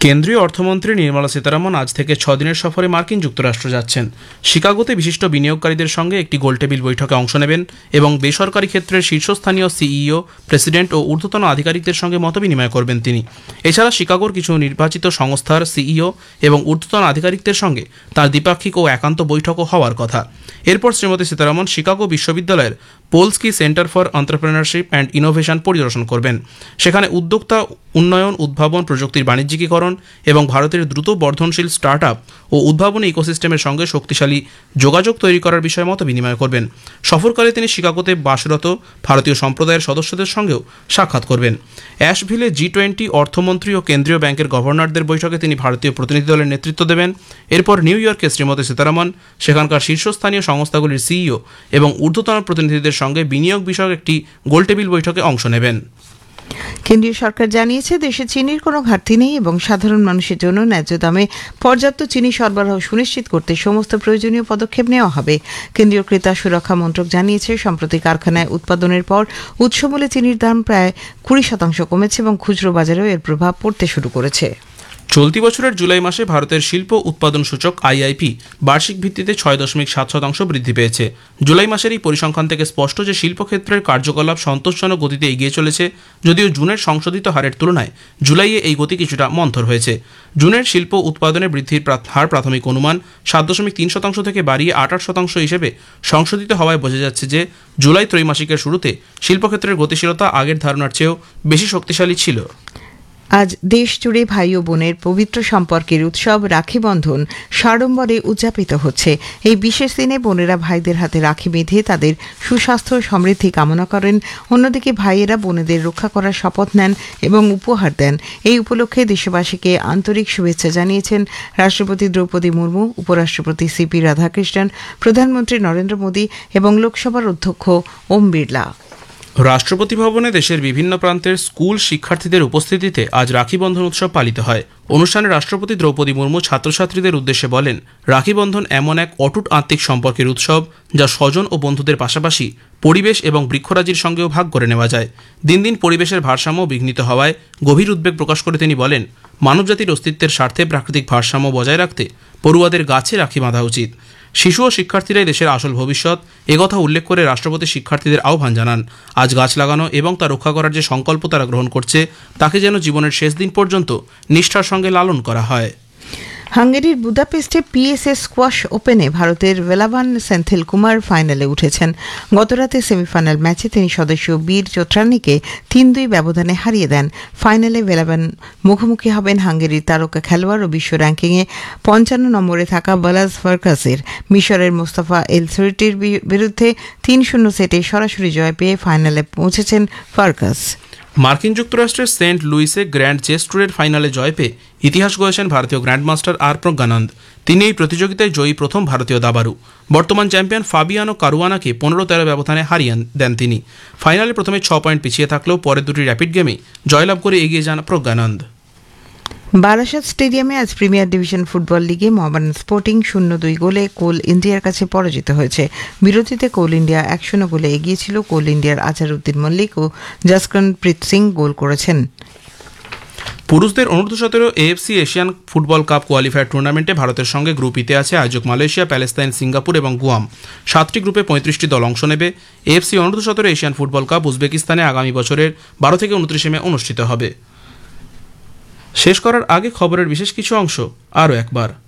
কেন্দ্রীয় অর্থমন্ত্রী নির্মলা সীতারামন আজ থেকে 6 দিনের সফরে মার্কিন যুক্তরাষ্ট্র যাচ্ছেন। শিকাগোতে বিশিষ্ট বিনিয়োগকারীদের সঙ্গে একটি গোলটেবিল বৈঠকে অংশ নেবেন এবং বেসরকারি ক্ষেত্রের শীর্ষস্থানীয় সিইও, প্রেসিডেন্ট ও ঊর্ধ্বতন আধিকারিকদের সঙ্গে মতবিনিময় করবেন তিনি। এছাড়া শিকাগোর কিছু নির্বাচিত সংস্থার সিইও এবং ঊর্ধ্বতন আধিকারিকদের সঙ্গে তার দ্বিপাক্ষিক ও একান্ত বৈঠকও হওয়ার কথা। এরপর শ্রীমতী সীতারামন শিকাগো বিশ্ববিদ্যালয়ের পোলস্কি centre for entrepreneurship and innovation পরিদর্শন করবেন। সেখানে উদ্যোক্তা উন্নয়ন, উদ্ভাবন, প্রযুক্তির বাণিজ্যিকীকরণ এবং ভারতের দ্রুত বর্ধনশীল স্টার্টআপ ও উদ্ভাবনী ইকোসিস্টেমের সঙ্গে শক্তিশালী যোগাযোগ তৈরি করার বিষয়ে মত বিনিময় করবেন। সফরকালে তিনি শিকাগোতে বাসরত ভারতীয় সম্প্রদায়ের সদস্যদের সঙ্গেও সাক্ষাৎ করবেন। অ্যাশভিলে G20 অর্থমন্ত্রী ও কেন্দ্রীয় ব্যাংকের গভর্নরদের বৈঠকে তিনি ভারতীয় প্রতিনিধি দলের নেতৃত্ব দেবেন। এরপর নিউ ইয়র্কে শ্রীমতী সীতারামন সেখানকার শীর্ষস্থানীয় সংস্থাগুলির সিইও এবং ঊর্ধ্বতন প্রতিনিধিদের সঙ্গে বিনিয়োগ বিষয়ক একটি গোলটেবিল বৈঠকে অংশ নেবেন। কেন্দ্রীয় সরকার জানিয়েছে দেশে চিনির কোনো ঘাটতি নেই এবং সাধারণ মানুষের জন্য ন্যায্য দামে পর্যাপ্ত চিনি সরবরাহ সুনিশ্চিত করতে সমস্ত প্রয়োজনীয় পদক্ষেপ নেওয়া হবে। কেন্দ্রীয় ক্রেতা সুরক্ষা মন্ত্রক জানিয়েছে সম্প্রতি কারখানায় উৎপাদনের পর উৎসমূল্যে চিনির দাম প্রায় 20% কমেছে এবং খুচরো বাজারেও এর প্রভাব পড়তে শুরু করেছে। চলতি বছরের জুলাই মাসে ভারতের শিল্প উৎপাদন সূচক আইআইপি বার্ষিক ভিত্তিতে 6.7% বৃদ্ধি পেয়েছে। জুলাই মাসের এই পরিসংখ্যান থেকে স্পষ্ট যে শিল্পক্ষেত্রের কার্যকলাপ সন্তোষজনক গতিতে এগিয়ে চলেছে, যদিও জুনের সংশোধিত হারের তুলনায় জুলাইয়ে এই গতি কিছুটা মন্থর হয়েছে। জুনের শিল্প উৎপাদনে বৃদ্ধির হার প্রাথমিক অনুমান 7.3% থেকে বাড়িয়ে 8% হিসেবে সংশোধিত হওয়ায় বোঝা যাচ্ছে যে জুলাই ত্রৈমাসিকের শুরুতে শিল্পক্ষেত্রের গতিশীলতা আগের ধারণার চেয়েও বেশি শক্তিশালী ছিল। আজ দেশ জুড়ে ভাই ও বোনের পবিত্র সম্পর্কের উৎসব রাখি বন্ধন সাড়ম্বরে উদযাপিত হচ্ছে। এই বিশেষ দিনে বোনেরা ভাইদের হাতে রাখি বেঁধে তাদের সুস্বাস্থ্য ও সমৃদ্ধি কামনা করেন। অন্যদিকে ভাইয়েরা বোনেদের রক্ষা করার শপথ নেন এবং উপহার দেন। এই উপলক্ষে দেশবাসীকে আন্তরিক শুভেচ্ছা জানিয়েছেন রাষ্ট্রপতি দ্রৌপদী মুর্মু, উপরাষ্ট্রপতি সিপি রাধাকৃষ্ণন, প্রধানমন্ত্রী নরেন্দ্র মোদী এবং লোকসভার অধ্যক্ষ ওম বিড়লা। রাষ্ট্রপতি ভবনে দেশের বিভিন্ন প্রান্তের স্কুল শিক্ষার্থীদের উপস্থিতিতে আজ রাখি বন্ধন উৎসব পালিত হয়। অনুষ্ঠানে রাষ্ট্রপতি দ্রৌপদী মুর্মু ছাত্রছাত্রীদের উদ্দেশ্যে বলেন, রাখি বন্ধন এমন এক অটুট আত্মিক সম্পর্কের উৎসব যা স্বজন ও বন্ধুদের পাশাপাশি পরিবেশ এবং বৃক্ষরাজির সঙ্গেও ভাগ করে নেওয়া যায়। দিন দিন পরিবেশের ভারসাম্য বিঘ্নিত হওয়ায় গভীর উদ্বেগ প্রকাশ করে তিনি বলেন, মানবজাতির অস্তিত্বের স্বার্থে প্রাকৃতিক ভারসাম্য বজায় রাখতে পড়ুয়াদের গাছে রাখি বাঁধা উচিত। শিশু ও শিক্ষার্থীরাই দেশের আসল ভবিষ্যৎ, একথা উল্লেখ করে রাষ্ট্রপতি শিক্ষার্থীদের আহ্বান জানান, আজ গাছ লাগানো এবং তা রক্ষা করার যে সংকল্প তারা গ্রহণ করছে তাকে যেন জীবনের শেষ দিন পর্যন্ত নিষ্ঠার সঙ্গে লালন করা হয়। হাঙ্গেরির বুদাপেস্টে পিএসএ স্কোয়াশ ওপেনে ভারতের ভেলাভান সেন্থিল কুমার ফাইনালে উঠেছেন। গতরাতে সেমিফাইনাল ম্যাচে তিনি সদস্য বীর চোত্রানিকে 3-2 ব্যবধানে হারিয়ে দেন। ফাইনালে ভেলাভান মুখোমুখি হবেন হাঙ্গেরির তারকা খেলোয়াড় ও বিশ্ব র্যাঙ্কিংয়ে 55 নম্বরে থাকা বালাজ ফার্কাসের। মিশরের মোস্তাফা এল সরিটির বিরুদ্ধে 3-0 সেটে সরাসরি জয় পেয়ে ফাইনালে পৌঁছেছেন ফার্কাস। মার্কিন যুক্তরাষ্ট্রের সেন্ট লুইসে গ্র্যান্ড চেস ট্যুরের ফাইনালে জয় পেয়ে ইতিহাস গড়েছেন ভারতীয় গ্র্যান্ডমাস্টার আর প্রজ্ঞানন্দ। তিনি এই প্রতিযোগিতায় জয়ী প্রথম ভারতীয় দাবাড়ু। বর্তমান চ্যাম্পিয়ন ফাবিয়ানো কারুয়ানাকে 15-13 ব্যবধানে হারিয়ে দেন তিনি। ফাইনালে প্রথমে 6 পয়েন্ট পিছিয়ে থাকলেও পরের দুটি র্যাপিড গেমে জয়লাভ করে এগিয়ে যান প্রজ্ঞানন্দ। বারাসাত স্টেডিয়ামে আজ প্রিমিয়ার ডিভিশন ফুটবল লিগে মোহামেডান স্পোর্টিং 0-2 গোলে কোল ইন্ডিয়ার কাছে পরাজিত হয়েছে। বিরতিতে কোল ইন্ডিয়া 1-0 গোলে এগিয়েছিল। কোল ইন্ডিয়ার আজহারউদ্দিন মল্লিক ও জসকরনপ্রীত সিং গোল করেছেন। পুরুষদের অনূর্ধ্ব-17 AFC Asian football cup qualifier টুর্নামেন্টে ভারতের সঙ্গে গ্রুপ ইতে আছে আয়োজক মালয়েশিয়া, প্যালেস্তাইন, সিঙ্গাপুর এবং গুয়াম। 7টি গ্রুপে 35টি দল অংশ নেবে। AFC অনূর্ধ্ব-17 এশিয়ান ফুটবল কাপ উজবেকিস্তানে আগামী বছরের 12 থেকে 29 মে অনুষ্ঠিত হবে। শেষ করার আগে খবরের বিশেষ কিছু অংশ আরও একবার।